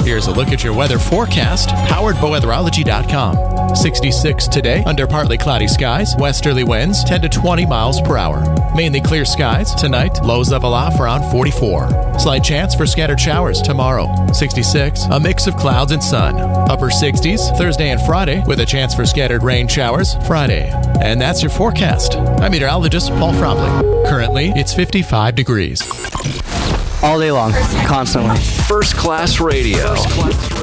Here's a look at your weather forecast, powered by weatherology.com. 66 today, under partly cloudy skies, westerly winds 10 to 20 miles per hour. Mainly clear skies tonight, lows level off around 44. Slight chance for scattered showers tomorrow. 66, a mix of clouds and sun. Upper 60s Thursday and Friday, with a chance for scattered rain showers Friday. And that's your forecast. I'm meteorologist Paul Frobley. Currently, it's 55 degrees. All day long, constantly. First Class Radio.